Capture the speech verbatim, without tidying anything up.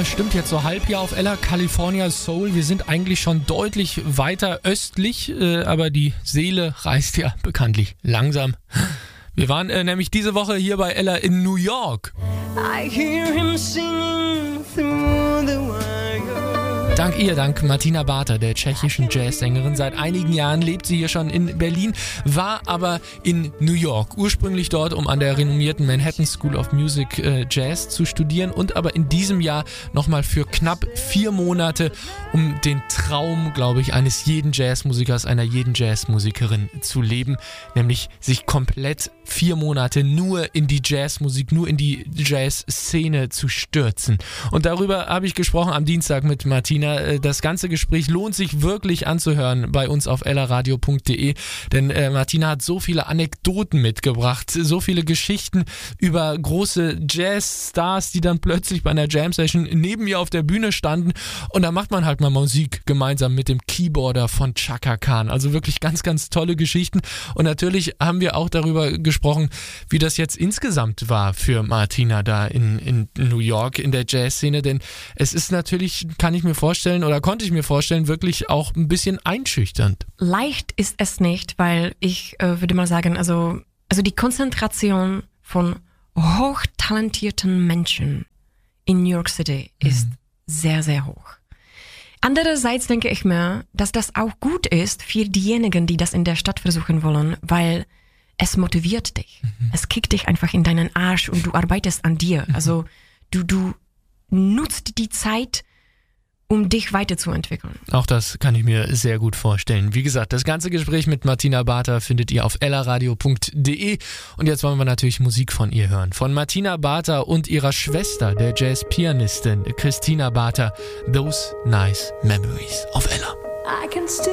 das stimmt jetzt so halb hier auf Ella California Soul. Wir sind eigentlich schon deutlich weiter östlich, äh, aber die Seele reist ja bekanntlich langsam. Wir waren äh, nämlich diese Woche hier bei Ella in New York. I hear him singing through the wire. Dank ihr, dank Martina Barta, der tschechischen Jazzsängerin. Seit einigen Jahren lebt sie hier schon in Berlin, war aber in New York. Ursprünglich dort, um an der renommierten Manhattan School of Music äh, Jazz zu studieren und aber in diesem Jahr nochmal für knapp vier Monate, um den Traum, glaube ich, eines jeden Jazzmusikers, einer jeden Jazzmusikerin zu leben, nämlich sich komplett vier Monate nur in die Jazzmusik, nur in die Jazzszene zu stürzen. Und darüber habe ich gesprochen am Dienstag mit Martina. Das ganze Gespräch lohnt sich wirklich anzuhören bei uns auf ellaradio punkt de, denn äh, Martina hat so viele Anekdoten mitgebracht, so viele Geschichten über große Jazzstars, die dann plötzlich bei einer Jam-Session neben ihr auf der Bühne standen und da macht man halt mal Musik gemeinsam mit dem Keyboarder von Chaka Khan. Also wirklich ganz, ganz tolle Geschichten und natürlich haben wir auch darüber gesprochen, wie das jetzt insgesamt war für Martina da in, in New York in der Jazzszene, denn es ist natürlich, kann ich mir vorstellen, oder konnte ich mir vorstellen, wirklich auch ein bisschen einschüchternd. Leicht ist es nicht, weil ich äh, würde mal sagen, also, also die Konzentration von hochtalentierten Menschen in New York City ist mhm. sehr, sehr hoch. Andererseits denke ich mir, dass das auch gut ist für diejenigen, die das in der Stadt versuchen wollen, weil es motiviert dich. Mhm. Es kickt dich einfach in deinen Arsch und du arbeitest an dir. Mhm. Also du, du nutzt die Zeit, um dich weiterzuentwickeln. Auch das kann ich mir sehr gut vorstellen. Wie gesagt, das ganze Gespräch mit Martina Barta findet ihr auf ellaradio punkt de und jetzt wollen wir natürlich Musik von ihr hören. Von Martina Barta und ihrer Schwester, der Jazzpianistin Christina Barta, Those Nice Memories auf Ella. I can still